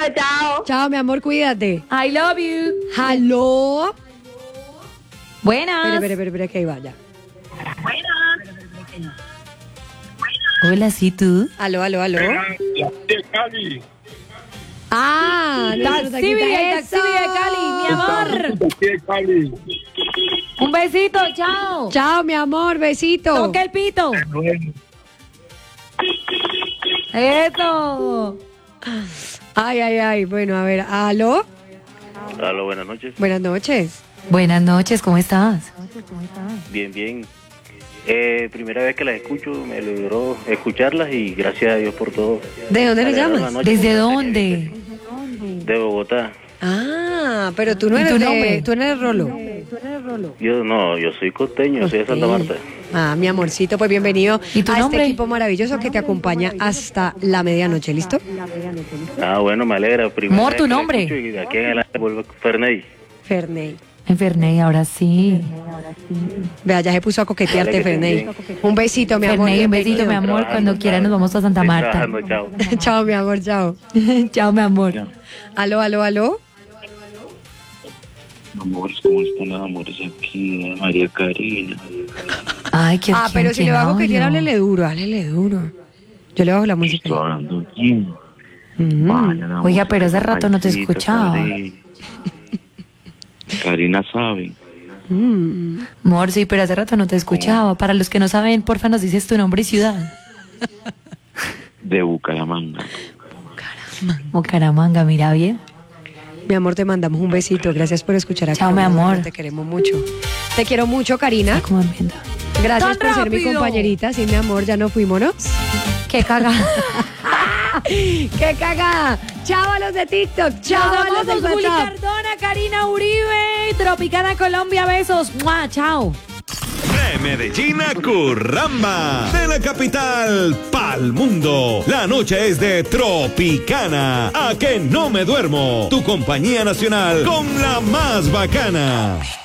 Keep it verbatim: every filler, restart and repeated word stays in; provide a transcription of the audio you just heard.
chao. Chao, mi amor, cuídate. I love you. Aló. Buenas. Espera, espera, espera, espera, que ahí vaya. Hola, ¿sí tú? Aló, aló, aló. De Cali. Ah, nuestro Taxi taxista de del Taxi de Cali, mi amor. De Cali. Un besito, chao. Chao, mi amor, besito. Toque el pito. Bueno. Eso. Ay, ay, ay. Bueno, a ver, aló. Aló, buenas noches. Buenas noches. Buenas noches, ¿cómo estás? Bien, bien. Eh, primera vez que las escucho, me logró escucharlas y gracias a Dios por todo. ¿De dónde le Alegraron llamas? la noche ¿Desde con la dónde? serie De Bogotá. Ah, pero tú no ¿Y eres tu de, nombre? tú no eres Rolo. Yo no, yo soy costeño, yo soy de Santa Marta. Ah, mi amorcito, pues bienvenido ¿Y tu a nombre? este equipo maravilloso que te acompaña hasta la medianoche, ¿listo? Ah, bueno, me alegra. Primera Mor, vez ¿tu que la nombre? escucho y de aquí en adelante vuelvo Ferney. Ferney. En Ferney, ahora sí. Vea, ya se puso a coquetearte, Dale, que Ferney. estén Un besito, mi amor. Ferney, un besito, mi bienvenido. amor. Cuando quiera nos vamos a Santa Estoy Marta. trabajando, chao. Chao, mi amor, chao. Chao, mi amor. Aló, aló, aló. Amores, ¿cómo están los amores aquí? María Karina. Ay, qué Ah, pero si le bajo que quiera, háblele duro, háblele duro. Yo le bajo la música. Estoy hablando bien. Mm. Vayan, amor. Oiga, pero hace rato no te Ay, escuchaba. Karina. Karina sabe. Mm. Amor, sí, pero hace rato no te escuchaba. Para los que no saben, porfa, nos dices tu nombre y ciudad. De Bucaramanga. Bucaramanga, mira bien. Mi amor, te mandamos un besito. Gracias por escuchar acá. Chao, mi amor. Te queremos mucho. Te quiero mucho, Karina. Está como viendo. Gracias ¡Tan por ser mi rápido! compañerita. Sí, mi amor, ya no fuímonos. Qué caga. ¡Qué cagada! ¡Chao a los de TikTok! ¡Chao a los del Nos Juli WhatsApp! Cardona, Karina Uribe, Tropicana Colombia, besos. ¡Mua! Chao. De Medellín a Curramba, de la capital pa'l mundo. La noche es de Tropicana. A que no me duermo. Tu compañía nacional con la más bacana.